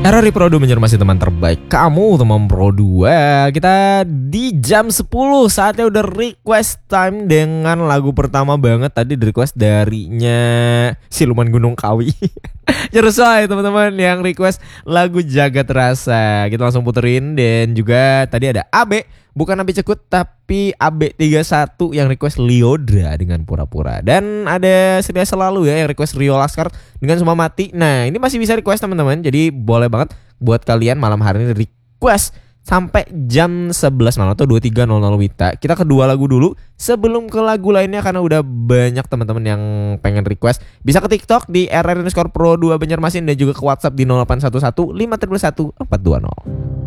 RRI Pro 2 masih teman terbaik kamu, teman Pro 2. Kita di jam 10, saatnya udah request time dengan lagu pertama banget. Tadi di request darinya Siluman Gunung Kawi. Jerusalem teman-teman yang request lagu Jagat Rasa. Kita langsung puterin. Dan juga tadi ada AB, bukan AB Cekut tapi AB31 yang request Liodra dengan Pura-Pura. Dan ada Sedia Selalu ya yang request Rio Laskar dengan Semua Mati. Nah ini masih bisa request teman-teman, jadi boleh banget buat kalian malam hari ini request sampai jam 11 malam atau 23.00 Wita. Kita kedua lagu dulu sebelum ke lagu lainnya karena udah banyak teman-teman yang pengen request. Bisa ke TikTok di RRI_Pro 2 Banjarmasin dan juga ke WhatsApp di 0811 531 420.